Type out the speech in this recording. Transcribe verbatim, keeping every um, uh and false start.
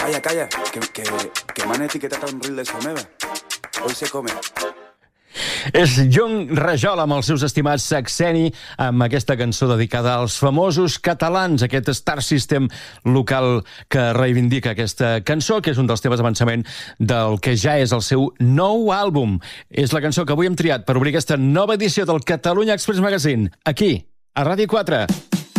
Calla, calla, que, que, que m'han etiquetat a un reel de Someva. Hoy se come. És Jon Rajola amb els seus estimats Saxeni, amb aquesta cançó dedicada als famosos catalans, aquest Star System local que reivindica aquesta cançó, que és un dels temes d'avançament del que ja és el seu nou àlbum. És la cançó que avui hem triat per obrir aquesta nova edició del Catalunya Express Magazine, aquí, a Ràdio quatre.